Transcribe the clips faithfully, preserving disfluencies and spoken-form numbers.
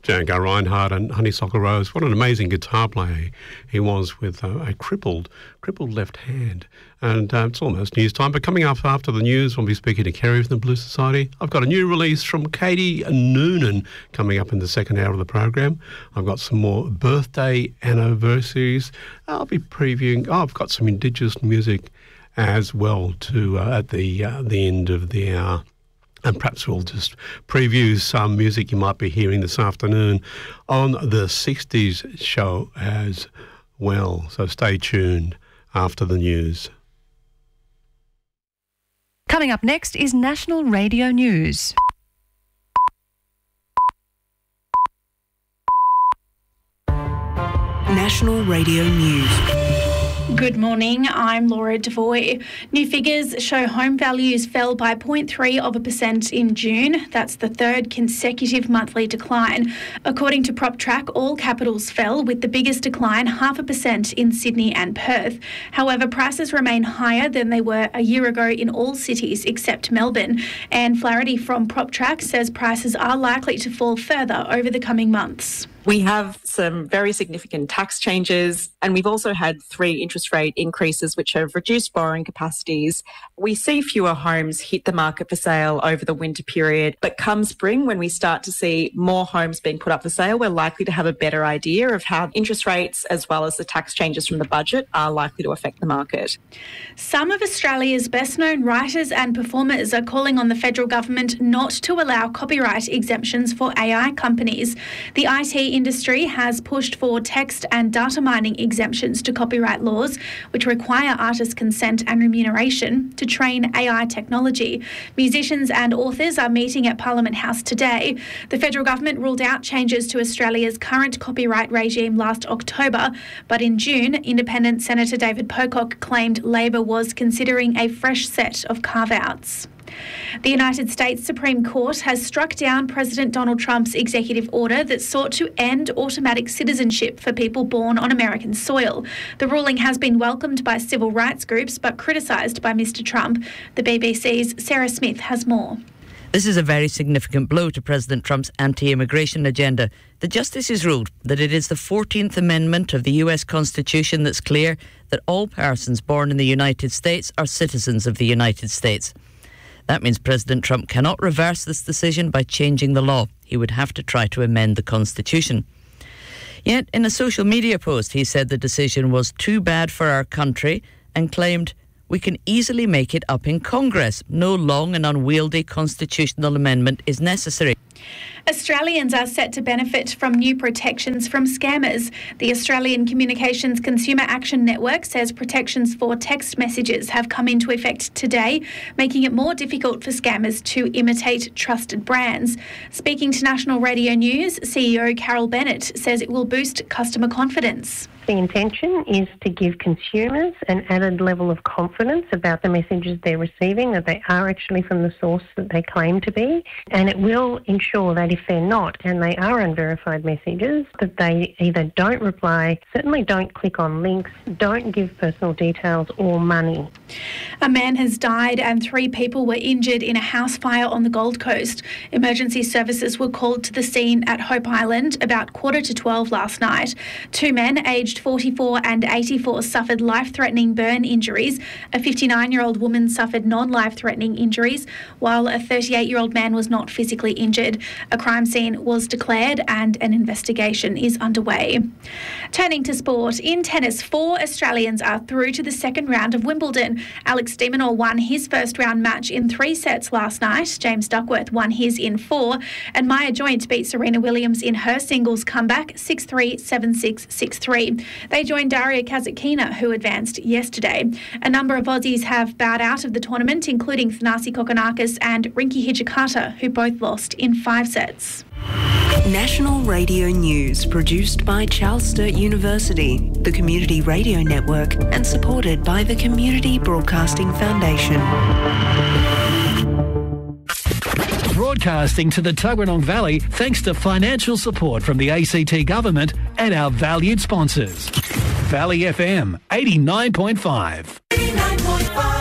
Django Reinhardt and Honeysuckle Rose. What an amazing guitar player he was with uh, a crippled, crippled left hand. And uh, it's almost news time. But coming up after the news, we'll be speaking to Kerry from the Blue Society. I've got a new release from Katie Noonan coming up in the second hour of the program. I've got some more birthday anniversaries. I'll be previewing. Oh, I've got some Indigenous music as well too uh, at the uh, the end of the hour. And perhaps we'll just preview some music you might be hearing this afternoon on the sixties show as well. So stay tuned after the news. Coming up next is National Radio News. National Radio News. Good morning, I'm Laura Devoy. New figures show home values fell by zero point three of a percent in June. That's the third consecutive monthly decline. According to PropTrack, all capitals fell, with the biggest decline half a percent in Sydney and Perth. However, prices remain higher than they were a year ago in all cities except Melbourne. Anne Flaherty from PropTrack says prices are likely to fall further over the coming months. We have some very significant tax changes, and we've also had three interest rate increases which have reduced borrowing capacities. We see fewer homes hit the market for sale over the winter period, but come spring, when we start to see more homes being put up for sale, we're likely to have a better idea of how interest rates as well as the tax changes from the budget are likely to affect the market. Some of Australia's best-known writers and performers are calling on the federal government not to allow copyright exemptions for A I companies. The I T industry has pushed for text and data mining exemptions to copyright laws, which require artist consent and remuneration to train A I technology. Musicians and authors are meeting at Parliament House today. The federal government ruled out changes to Australia's current copyright regime last October, but in June, Independent Senator David Pocock claimed Labor was considering a fresh set of carve-outs. The United States Supreme Court has struck down President Donald Trump's executive order that sought to end automatic citizenship for people born on American soil. The ruling has been welcomed by civil rights groups but criticised by Mister Trump. The B B C's Sarah Smith has more. This is a very significant blow to President Trump's anti-immigration agenda. The justices ruled that it is the fourteenth Amendment of the U S Constitution that's clear that all persons born in the United States are citizens of the United States. That means President Trump cannot reverse this decision by changing the law. He would have to try to amend the Constitution. Yet, in a social media post, he said the decision was too bad for our country and claimed, "We can easily make it up in Congress. No long and unwieldy constitutional amendment is necessary." Australians are set to benefit from new protections from scammers. The Australian Communications Consumer Action Network says protections for text messages have come into effect today, making it more difficult for scammers to imitate trusted brands. Speaking to National Radio News, C E O Carol Bennett says it will boost customer confidence. The intention is to give consumers an added level of confidence about the messages they're receiving, that they are actually from the source that they claim to be, and it will ensure that if they're not and they are unverified messages, that they either don't reply, certainly don't click on links, don't give personal details or money. A man has died and three people were injured in a house fire on the Gold Coast. Emergency services were called to the scene at Hope Island about quarter to twelve last night. Two men aged forty-four and eighty-four suffered life-threatening burn injuries. A fifty-nine-year-old woman suffered non-life-threatening injuries, while a thirty-eight-year-old man was not physically injured. A crime scene was declared and an investigation is underway. Turning to sport, in tennis, four Australians are through to the second round of Wimbledon. Alex de Minaur won his first round match in three sets last night. James Duckworth won his in four, and Maya Joint beat Serena Williams in her singles comeback six three, seven six, six three. They joined Daria Kasatkina, who advanced yesterday. A number of Aussies have bowed out of the tournament, including Thanasi Kokkinakis and Rinky Hijikata, who both lost in five sets. National Radio News, produced by Charles Sturt University, the Community Radio Network, and supported by the Community Broadcasting Foundation. Broadcasting to the Tuggeranong Valley thanks to financial support from the A C T Government and our valued sponsors. Valley F M eighty-nine point five. eighty-nine point five.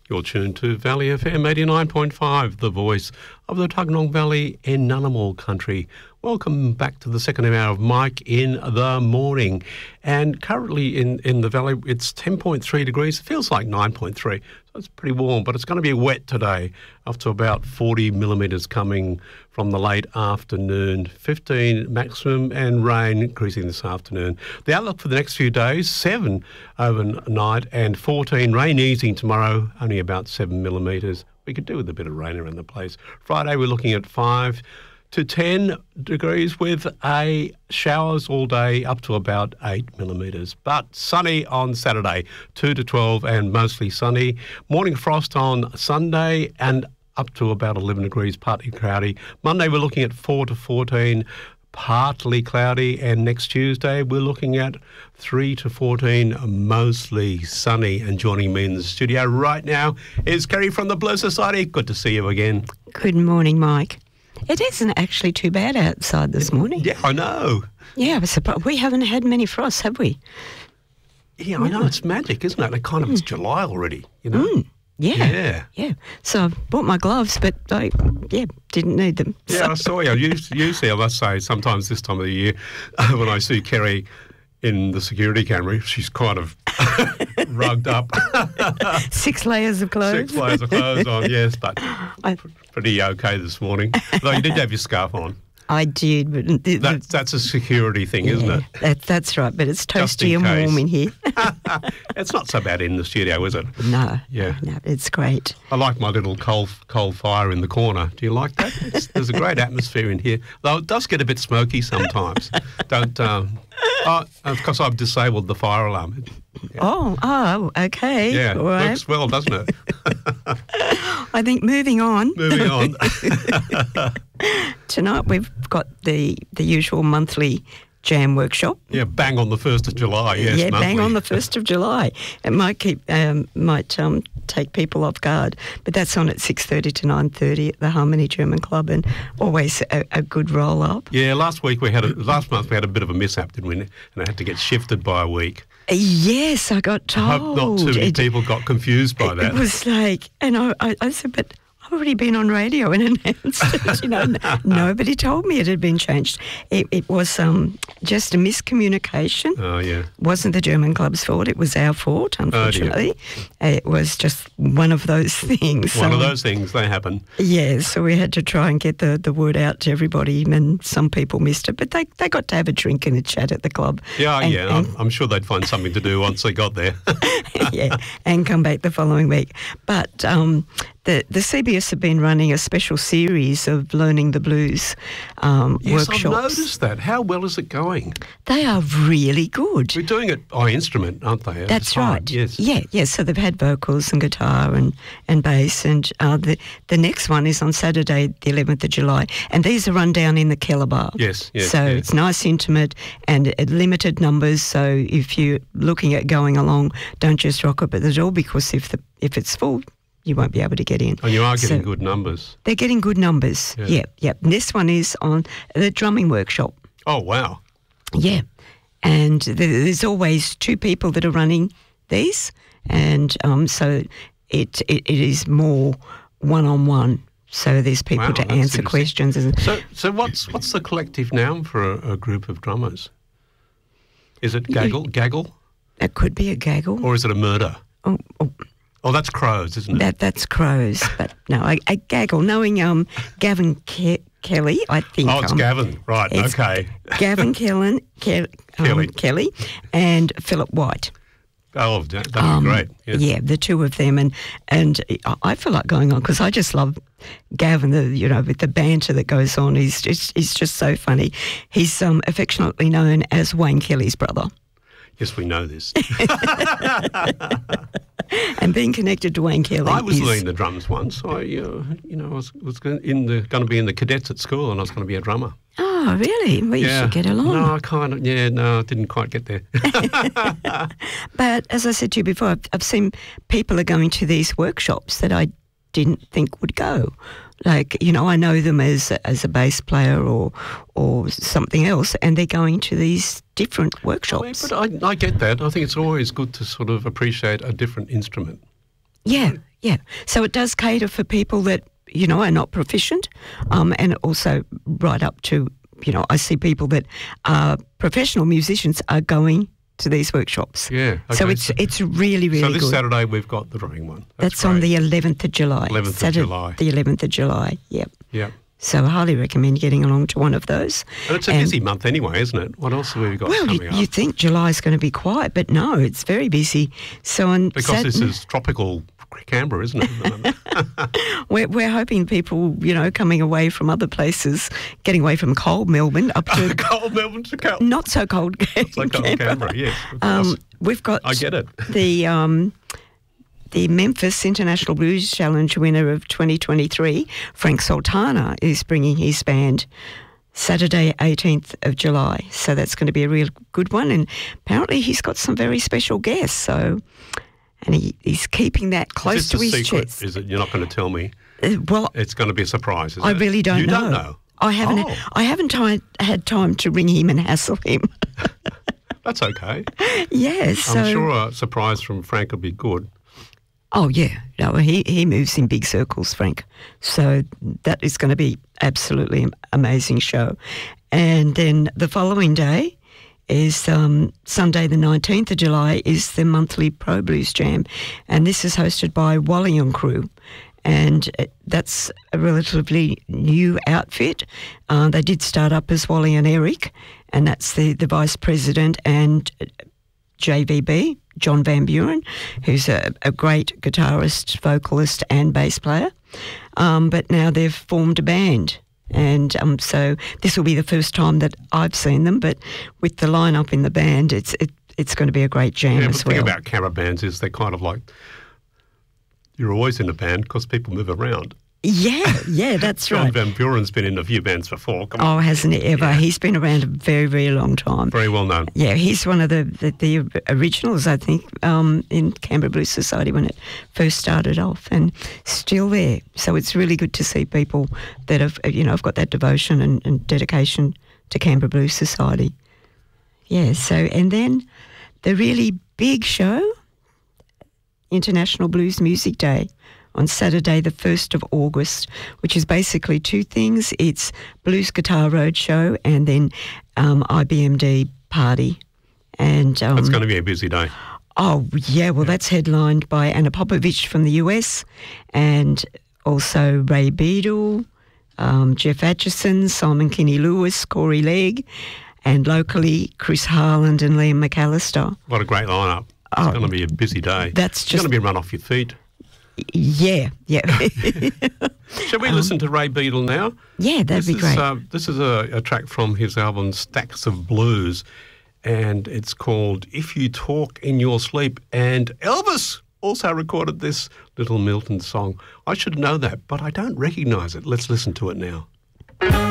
You're tuned to Valley F M eighty-nine point five, the voice of the Tuggeranong Valley in Ngunnawal country. Welcome back to the second hour of Mike in the Morning. And currently in, in the valley, it's ten point three degrees. It feels like nine point three, so it's pretty warm, but it's going to be wet today, up to about forty millimetres coming from the late afternoon, fifteen maximum, and rain increasing this afternoon. The outlook for the next few days, seven overnight and fourteen, rain easing tomorrow, only about seven millimetres. We could do with a bit of rain around the place. Friday, we're looking at five to ten degrees with a showers all day up to about eight millimetres. But sunny on Saturday, two to twelve and mostly sunny. Morning frost on Sunday and up to about eleven degrees, partly cloudy. Monday, we're looking at four to fourteen, partly cloudy. And next Tuesday, we're looking at three to fourteen, mostly sunny. And joining me in the studio right now is Kerry from the Blue Society. Good to see you again. Good morning, Mike. It isn't actually too bad outside this morning. Yeah, I know. Yeah, I was surprised. We haven't had many frosts, have we? Yeah, I know. It's magic, isn't it? It kind of, it's July already, you know? Mm, yeah. Yeah. Yeah. So I bought my gloves, but I, yeah, didn't need them. Yeah, So- I saw you. Usually, usually, I must say, sometimes this time of the year, when I see Kerry in the security camera, she's kind of rugged up. Six layers of clothes. Six layers of clothes on, yes, but I, pretty okay this morning. Though you did have your scarf on. I did, but the, the, That, that's a security thing, isn't yeah, it? That, that's right, but it's Just toasty in and case. warm in here. It's not so bad in the studio, is it? No, Yeah. no, it's great. I like my little coal coal fire in the corner. Do you like that? It's, there's a great atmosphere in here, though it does get a bit smoky sometimes. Don't. Um, oh, of course, I've disabled the fire alarm. Yeah. Oh, oh, okay. Yeah, All right. works well, doesn't it? I think moving on. Moving on. Tonight we've got the, the usual monthly jam workshop. Yeah, bang on the first of July. Yes, yeah, bang monthly. on the first of July. It might keep um, might um, take people off guard, but that's on at six thirty to nine thirty at the Harmony German Club, and always a, a good roll up. Yeah, last week we had a, last month we had a bit of a mishap, didn't we? And it had to get shifted by a week. Yes, I got told. I hope not too many It- people got confused by it, that. It was like, and I, I, I said, but I've already been on radio and announced it. You know, N- nobody told me it had been changed. It, it was um, just a miscommunication. Oh yeah. Wasn't the German club's fault. It was our fault, unfortunately. It was just one of those things. One of So, those things, they happen. Yeah, so we had to try and get the, the word out to everybody, and some people missed it, but they, they got to have a drink and a chat at the club. Yeah, And- yeah. and- I'm, I'm sure they'd find something to do once they got there. yeah, and come back the following week. But um, the the C B S have been running a special series of Learning the Blues um, Yes, workshops. I've noticed that. How well is it going? They are really good. We're doing it by instrument, aren't they? at the That's time? right. Yes. Yeah, yeah. So they've had vocals and guitar and, and bass, and uh, the the next one is on Saturday, the eleventh of July, and these are run down in the Keller Bar. Yes, yes, So yes. it's nice, intimate, and at limited numbers. So if you're looking at going along, don't just rock up at the door, because if the if it's full, you won't be able to get in. And you are getting So good numbers. They're getting good numbers. Yeah. Yeah, yeah. And this one is on the drumming workshop. Oh, wow. Yeah. And th- there's always two people that are running these. And um, so it, it it is more one-on-one. So there's people Wow, to that's answer interesting. questions. And So, so what's what's the collective noun for a, a group of drummers? Is it gaggle, gaggle, it could be a gaggle. or is it a murder? Oh, oh, Oh, that's crows, isn't it? that That's crows. But no, a, a gaggle. Knowing um, Gavin Ke- Kelly, I think. Oh, it's um, Gavin. Right, it's okay. Gavin Kellan, Ke- um, Kelly. Kelly and Philip White. Oh, that- that'd Um, be great. Yes. Yeah, the two of them, and and I- I feel like going on because I just love Gavin. The you know with the banter that goes on, he's just he's just so funny. He's um, affectionately known as Wayne Kelly's brother, Yes, we know this. and being connected to Wayne Kelly, I was is, learning the drums once. I, uh, you know, I was, was going in the going to be in the cadets at school, and I was going to be a drummer. Oh, really? Well, you yeah. should get along. No, I kind of. Yeah, no, I didn't quite get there. But as I said to you before, I've, I've seen people are going to these workshops that I didn't think would go. Like, you know, I know them as as a bass player or or something else, and they're going to these different Well, workshops. but I, I get that. I think it's always good to sort of appreciate a different instrument. Yeah, Yeah. So it does cater for people that, you know, are not proficient, um, and also right up to, you know, I see people that are professional musicians are going to these workshops. Yeah. Okay. So it's it's really, really good. So this good. Saturday we've got the drumming one. That's, That's on great. the eleventh of July. eleventh of Saturday, July. The eleventh of July, yep. Yep. So I highly recommend getting along to one of those. And it's a And- busy month anyway, isn't it? What else have we got Well, coming you, up? you think July's going to be quiet, but no, it's very busy. So on because Sat- this is tropical Canberra, isn't it? we're, we're hoping people, you know, coming away from other places, getting away from cold Melbourne up to cold Melbourne to cold. not so cold, Not so cold Canberra. Canberra, yes. Of Um, course. we've got I get it. the um, the Memphis International Blues Challenge winner of twenty twenty-three, Frank Sultana, is bringing his band Saturday, eighteenth of July. So that's going to be a real good one. And apparently he's got some very special guests. So, and he, he's keeping that close Is to this his a secret? chest. Is it? You're not going to tell me. Uh, well, It's going to be a surprise. Is I it? really don't you know. don't know. I haven't. Oh. I haven't ti- had time to ring him and hassle him. That's okay. yeah. So. I'm sure a surprise from Frank will be good. Oh yeah, no, he he moves in big circles, Frank. So that is going to be absolutely am- amazing show. And then the following day is um, Sunday, the nineteenth of July, is the monthly Pro Blues Jam, and this is hosted by Wally and Crew. And uh, that's a relatively new outfit. Uh, they did start up as Wally and Eric, and that's the, the vice president and J V B, John Van Buren, who's a, a great guitarist, vocalist and bass player. Um, but now they've formed a band. And um, so this will be the first time that I've seen them, but with the lineup in the band, it's it, it's going to be a great jam Yeah, as but the thing well. about caravans is they're kind of like, you're always in a band because people move around. Yeah, yeah, that's John right. Van Buren's been in a few bands before. Come on. Oh, hasn't he ever? Yeah. He's been around a very, very long time. Very well known. Yeah, he's one of the, the, the originals, I think, um, in Canberra Blues Society when it first started off, and still there. So it's really good to see people that have, you know, have got that devotion and, and dedication to Canberra Blues Society. Yeah, so, and then the really big show, International Blues Music Day, on Saturday, the first of August, which is basically two things. It's Blues Guitar Roadshow and then um, I B M D Party. And um, It's going to be a busy day. Oh, yeah, well, that's headlined by Anna Popovich from the U S and also Ray Beadle, um, Jeff Atchison, Simon Kinney-Lewis, Corey Legg, and locally Chris Harland and Liam McAllister. What a great lineup. It's Oh, going to be a busy day. that's It's just- going to be run off your feet. Yeah, yeah. Shall we listen to Ray Beadle now? Yeah, that'd this be is, great. Uh, this is a, a track from his album Stacks of Blues, and it's called If You Talk in Your Sleep. And Elvis also recorded this Little Milton song. I should know that, but I don't recognise it. Let's listen to it now.